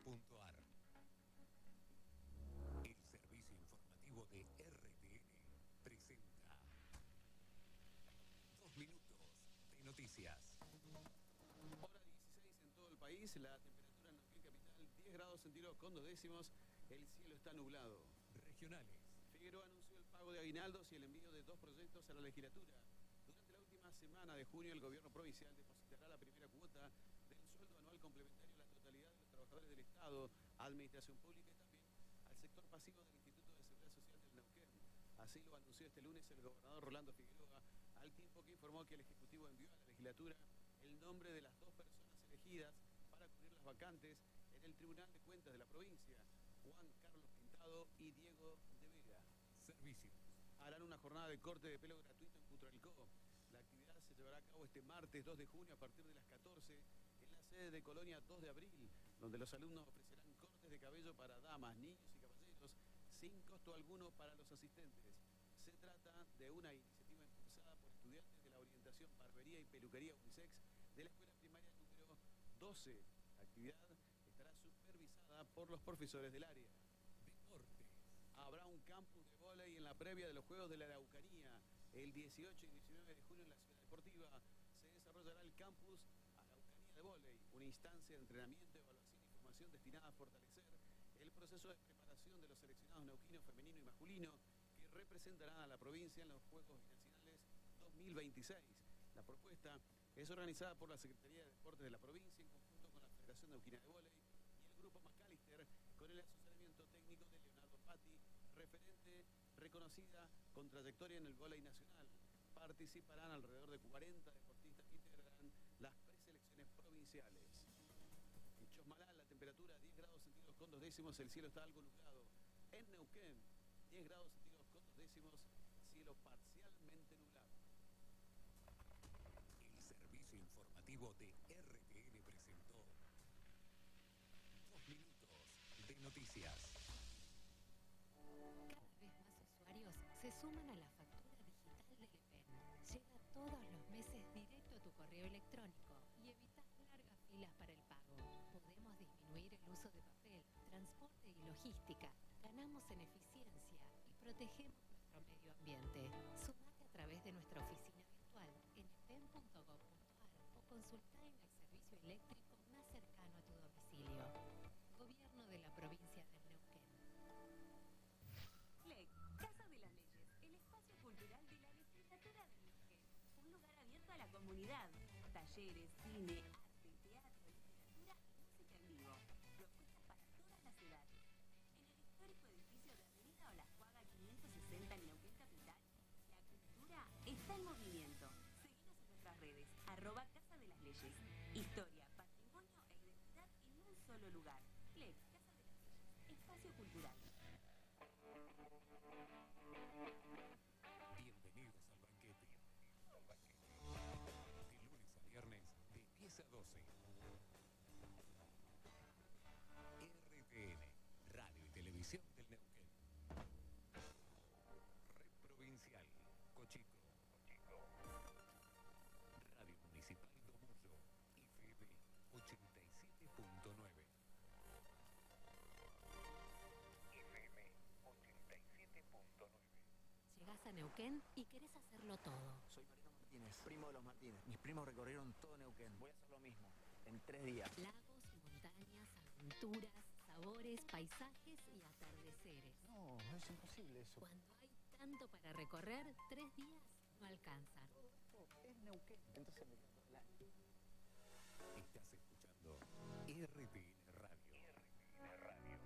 El servicio informativo de RTN presenta 2 minutos de noticias. Hora 16 en todo el país, la temperatura en Neuquén capital 10 grados centígrados con 2 décimos, el cielo está nublado. Regionales. Figueroa anunció el pago de aguinaldos y el envío de 2 proyectos a la legislatura. Durante la última semana de junio, el gobierno provincial depositará la primera cuota del sueldo anual complementario a la totalidad de los trabajadores del Estado, administración pública y también al sector pasivo del Instituto de Seguridad Social del Neuquén. Así lo anunció este lunes el gobernador Rolando Figueroa, al tiempo que informó que el Ejecutivo envió a la legislatura el nombre de las 2 personas elegidas para cubrir las vacantes en el Tribunal de Cuentas de la provincia, Juan Carlos Pintado y Diego de Vega. Servicios. Harán una jornada de corte de pelo gratuito en Putralcó. La actividad se llevará a cabo este martes 2 de junio a partir de las 14 en la sede de Colonia 2 de abril, donde los alumnos ofrecerán cortes de cabello para damas, niños y caballeros sin costo alguno para los asistentes. Se trata de una iniciativa impulsada por estudiantes de la orientación Barbería y Peluquería Unisex de la escuela primaria número 12. La actividad estará supervisada por los profesores del área. Deportes. Habrá un campus de vóley en la previa de los Juegos de la Araucanía. El 18 y 19 de junio en la Ciudad Deportiva se desarrollará el campus Araucanía de vóley, una instancia de entrenamiento, evaluación y formación destinada a fortalecer el proceso de preparación de los seleccionados neuquinos femenino y masculino que representarán a la provincia en los Juegos Binacionales 2026. La propuesta es organizada por la Secretaría de Deportes de la provincia en conjunto con la Federación Neuquina de Vóley y el Grupo McAllister, con el asesoramiento técnico de Leonardo Patti, referente reconocida con trayectoria en el vóley nacional. Participarán alrededor de 40 deportistas que integrarán las preselecciones provinciales. En Chosmalal, la temperatura 10 grados centígrados con 2 décimos, el cielo está algo nublado. En Neuquén, 10 grados centígrados con 2 décimos, cielo parcialmente nublado. El servicio informativo de RTN presentó 2 minutos de noticias. Cada vez más usuarios se suman a la factura digital del EPEN. Llega todos los meses directo a tu correo electrónico y evitas largas filas para el pago. Podemos disminuir el uso de papel, transporte y logística. Ganamos en eficiencia y protegemos nuestro medio ambiente. Sumate a través de nuestra oficina virtual en epen.gov.ar o consulta en el servicio eléctrico más cercano a tu domicilio. Gobierno de la provincia del Neuquén. LEC, Casa de las Leyes, el espacio cultural de la legislatura de Neuquén. Un lugar abierto a la comunidad. Talleres, cine, arte, teatro, literatura y música en vivo. Propuestas para todas las edades. En el histórico edificio de Avenida Olajuaga 560 en Neuquén Capital, la cultura está en movimiento. Seguinos en nuestras redes, @Casa de las Leyes. Historia, patrimonio e identidad en un solo lugar. LEC, Casa de las Leyes, espacio cultural. Bienvenidos al banquete. De lunes a viernes, de 10 a 12. RTN, Radio y Televisión del Neuquén. Red Provincial, Cochico. Radio Municipal Domullo, FM 87.9. FM 87.9. Llegás a Neuquén y querés hacerlo todo. Soy Mariano Martínez, primo de los Martínez. Mis primos recorrieron todo Neuquén. Voy a hacer lo mismo, en 3 días. Lagos, montañas, aventuras, sabores, paisajes y atardeceres. No, es imposible eso. Cuando hay tanto para recorrer, 3 días no alcanzan. Todo esto es Neuquén. Entonces me quedo la... Estás escuchando RTN